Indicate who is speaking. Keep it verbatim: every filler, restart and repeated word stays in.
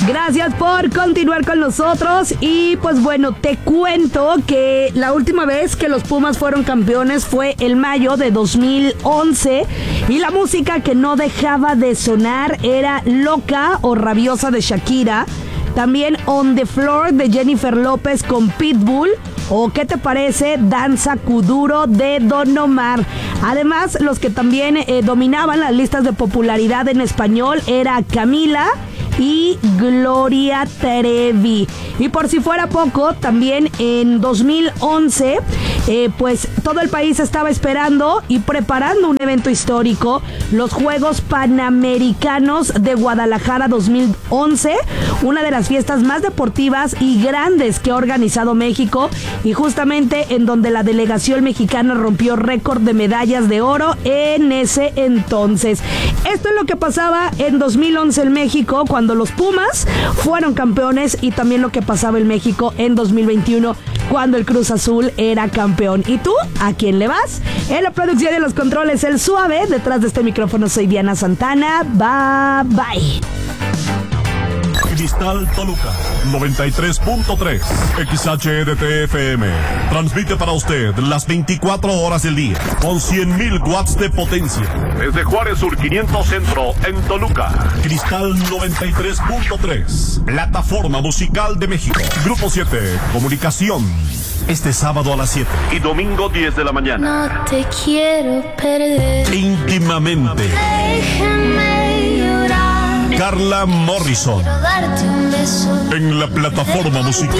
Speaker 1: Gracias por continuar con nosotros. Y pues bueno, te cuento que la última vez que los Pumas fueron campeones fue el mayo de dos mil once. Y la música que no dejaba de sonar era Loca o Rabiosa de Shakira. También On the Floor de Jennifer López con Pitbull. ¿O qué te parece Danza Kuduro de Don Omar? Además, los que también eh, dominaban las listas de popularidad en español era Camila y Gloria Trevi. Y por si fuera poco, también en dos mil once, eh, pues todo el país estaba esperando y preparando un evento histórico, los Juegos Panamericanos de Guadalajara dos mil once, una de las fiestas más deportivas y grandes que ha organizado México, y justamente en donde la delegación mexicana rompió récord de medallas de oro en ese entonces. Esto es lo que pasaba en dos mil once en México, cuando los Pumas fueron campeones, y también lo que pasaba en México en dos mil veintiuno, cuando el Cruz Azul era campeón. ¿Y tú? ¿A quién le vas? En la producción de los controles, El Suave. Detrás de este micrófono soy Diana Santana. Bye, bye.
Speaker 2: Cristal Toluca, noventa y tres punto tres, X H E D T F M. Transmite para usted las veinticuatro horas del día, con cien mil watts de potencia. Desde Juárez Sur quinientos Centro, en Toluca. Cristal noventa y tres punto tres, plataforma musical de México. Grupo siete, Comunicación. Este sábado a las siete y domingo diez de la mañana.
Speaker 3: No te quiero perder.
Speaker 2: Íntimamente.
Speaker 3: Déjame llorar.
Speaker 2: Carla Morrison.
Speaker 3: Quiero darte un beso.
Speaker 2: En la plataforma musical